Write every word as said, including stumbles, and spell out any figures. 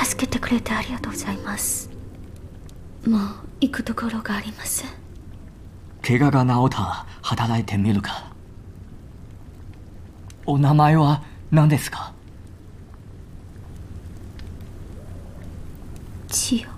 助けてくれてありがとうございます。もう行くところがありません。 怪我が治ったら働いてみるか。お名前は何ですか？ 千代。